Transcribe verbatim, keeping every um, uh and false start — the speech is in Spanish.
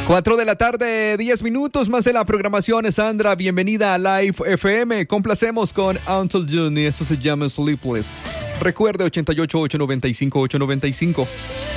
Cuatro de la tarde, diez minutos más de la programación. Sandra, bienvenida a Live F M. Complacemos con Until June y eso se llama Sleepless. Recuerde ochenta y ocho, ochocientos noventa y cinco, ochocientos noventa y cinco.